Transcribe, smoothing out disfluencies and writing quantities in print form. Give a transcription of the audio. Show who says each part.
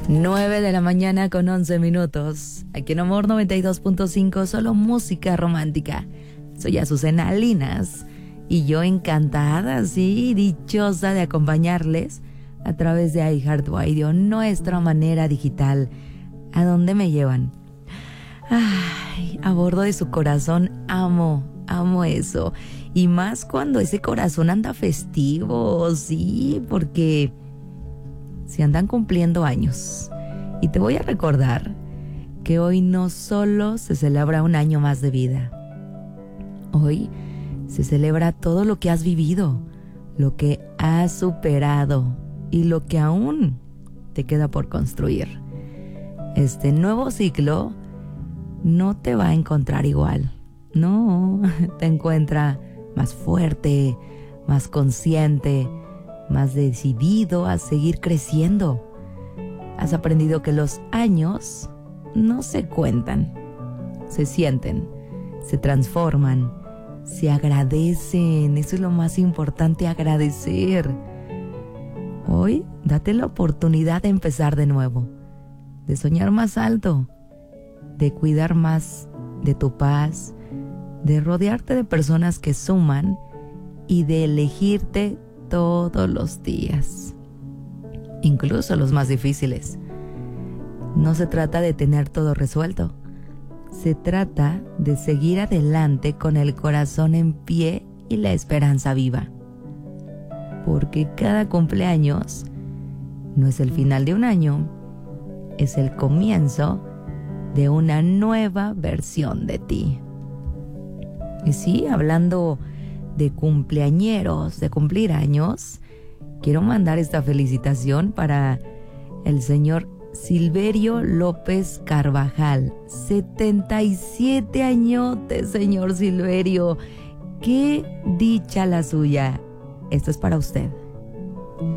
Speaker 1: 9 de la mañana con 11 minutos. Aquí en Amor 92.5, solo música romántica. Soy Azucena Linas y yo encantada, sí, dichosa de acompañarles a través de iHeartRadio, nuestra manera digital. ¿A dónde me llevan? Ay, a bordo de su corazón. Amo eso. Y más cuando ese corazón anda festivo, sí, porque se andan cumpliendo años. Y te voy a recordar que hoy no solo se celebra un año más de vida. Hoy se celebra todo lo que has vivido, lo que has superado y lo que aún te queda por construir. Este nuevo ciclo no te va a encontrar igual. No, te encuentra más fuerte, más consciente, más decidido a seguir creciendo. Has aprendido que los años no se cuentan, se sienten, se transforman, se agradecen. Eso es lo más importante, agradecer. Hoy date la oportunidad de empezar de nuevo, de soñar más alto, de cuidar más de tu paz, de rodearte de personas que suman y de elegirte todos los días, incluso los más difíciles. No se trata de tener todo resuelto, se trata de seguir adelante con el corazón en pie y la esperanza viva, porque cada cumpleaños no es el final de un año, es el comienzo de una nueva versión de ti. Y sí, hablando de cumpleañeros, de cumplir años, quiero mandar esta felicitación para el señor Silverio López Carvajal. 77 añotes, señor Silverio. ¡Qué dicha la suya! Esto es para usted.